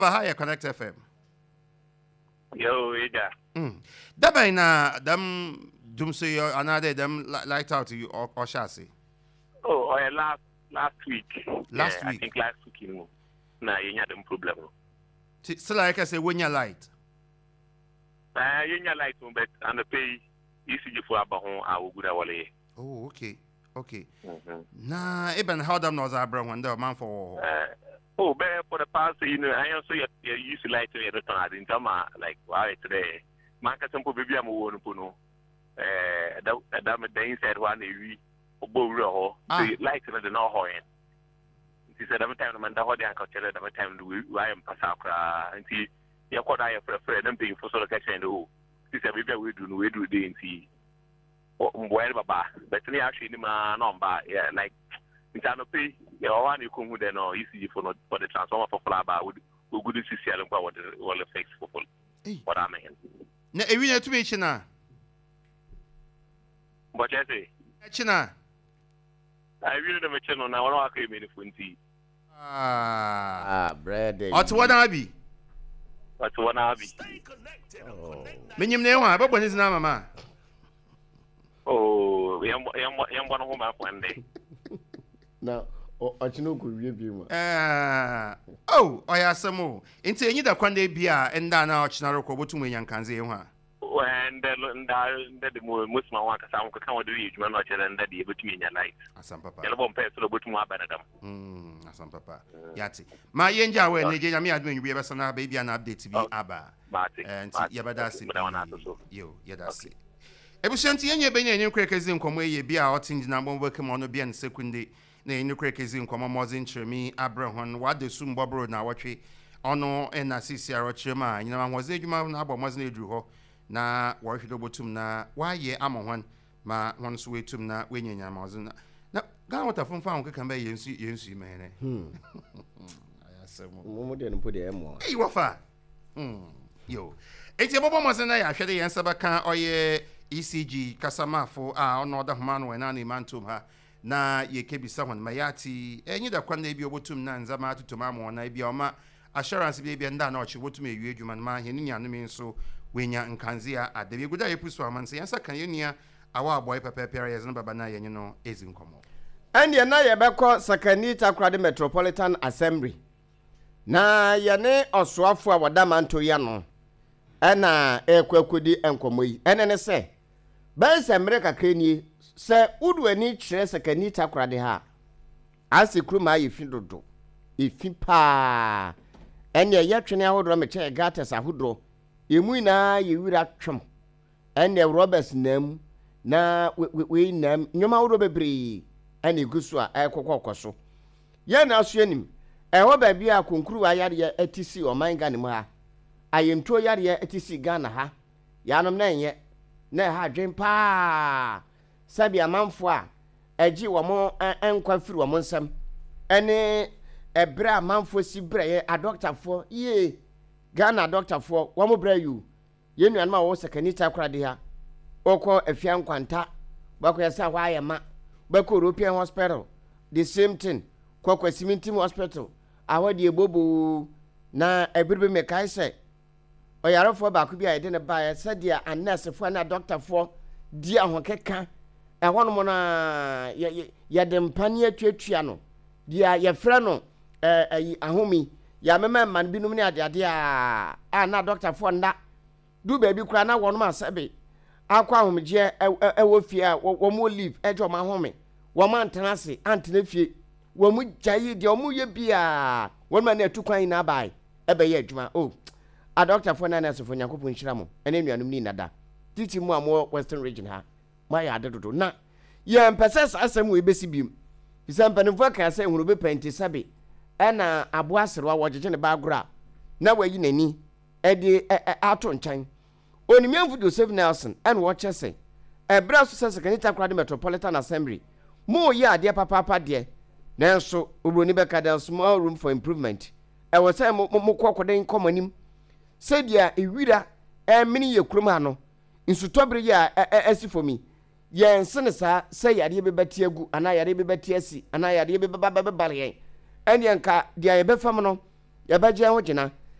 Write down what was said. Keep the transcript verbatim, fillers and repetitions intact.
Bahaya Connect F M. Yo, Ida. Mm. Dabai na them dum say another them light out you or, or chassis. Oh, oh, last last week. Last yeah, week. I think last week you know. Nah, you had them problem. So like I say when you light. Uh, you had light but and the pay you see you for about home I will go away. Oh, okay. Okay. Mm-hmm. Nah, even how them knows I bring one there man for uh, oh, but for the past, you know, I also you used to like to hear the time in Tama, like, why today? Mark some people be a more puno. Uh, that that the inside one, we go like to the no hoyen. He said, every time the man that had the uncle, every time I am Pasakra, and see, you caught I for a friend and being for sort of catching the who. He said, we do, we do the see. Well, Baba, but we actually, no, yeah, like. In terms of pay, you know, one you come with them or easy for not for the transformer for flower would we good to see what the all the fix for what I mean. Na ewi na tu me china. But I say, China. I really never channel now. I can't mean if we Ah, ah, bread. What what abi? What's one I be? Menyim na wa, babo ni zina mama. Oh, yam yam yam one home up one day. Now, Ochino could review. Ah, oh, I asked some more. Into any that one day beer and then our Chinaro Kobutu and Kanzi. When the most my work, some could come with you, man, and that you put me in your light. As some papa. You won't pay to the bottom of Benadam. Hm, as some papa. Yati. My Yenja, when they me admin, we have some baby and update to be Abba. And Yabadasi. You, Yadasi. Ebushanti yenye benye yenye kwekezi nkomwe ye bia otinji na mbon work mo no bia ne sekunde na yenye kwekezi nkomwe mozi nchiremi abrahon wade sum bobro na watwe ono ena sisi arochirema nyina manwoze adwuma na abo mozi na edru ho na worhwedo botum na waye amohon ma won so wetum na wenyanya mozi na na ga wata funfa on keka be yensu yensu mene hmm ayasemo mo de no pode emo eh wafa hmm yo enti bobo mozi na ya hwede yensa baka oye E C G kasamafo a ono oda humano we na ni mantum ha na ye kebisa hon mayati enyi da kwan na bi obotum na nzama atutoma mo na bi oma assurance bi bi nda na ochi botum ewie adwuma ma he ni nyanu mi nso wenya nkanzia adabi guda ye pusu amanse yansa kan yenia awa aboy pepepere ye zno baba na yenyi no ezi nkomo ande na ye beko Sakanita Krade Metropolitan Assembly na ye ne osoafo a wadamanto ya no ana ekwakudi enkomo yi ene ne se Bense America krenie se udwani kyerɛ Sakanita Krade ha asekruma yefi dodo efi pa ene ye twene ahodro me kyɛ gates ahodro emu na ye wira twem ene Roberts nam na we nam nyoma ahodro bebre ene gusu a ekokɔkɔso ye na aso anim ɛhɔ ba bia konkuru ayare ya atisi oman Ghana mu ha ayemto yare ya atisi Ghana ha yanom na enye na ha dwen pa sabi amanfo a agi wo mo enkwa firi wo mo nsam ene ebra amanfo si bra ye a doctorfo ye Ghana doctorfo wo mo bra yu ye nuan ma wo Sakanita Krade ha okọ afia nkwanta bako yesa hwa ayema bako European hospital the same thing kokwa Simintim hospital awade ebobo na ebirbe mekai se oyarofo ba ku bia ide ne ba sadia anesefo na doctorfo di ahokeka ehonu mo na ye de mpane atwatwa no dia ye frɛ no eh ahomi ya mema man binum ne ade ade a a na doctorfo nda du ba bi kura na wono ma sebe akwa ahomje ewo fie a wo mo leave ejo ma home wo ma antena se antena fie wo mu gyayi de wo mu ye bia wo ma na atukwan na bai ebe ye adwuma oh a doctor for na nurse for Nyankopon hira mo ene nuanum ni nada titi mu amo Western region ha ma ya adedodo na ye mpese asem we besi bim bisa mpanimfo ka se hunu be penti sabe ena abo aserwa wogege ne bagora na wayi nani ede ato nchan onimiamfu Joseph Nelson en wo chese ebra so se Sakanita Krade Metropolitan Assembly mo ye ade papa papa de nanso obroni be ka there small room for improvement e wo se mo kokoden komanim sedia ewira emini ye kurum ha no insutobere ya asifomi ye nsene sa se yade be beti agu ana yade be beti asi ana yade be baba be bare yen ene nka dia ye be fam no ye beje ho gina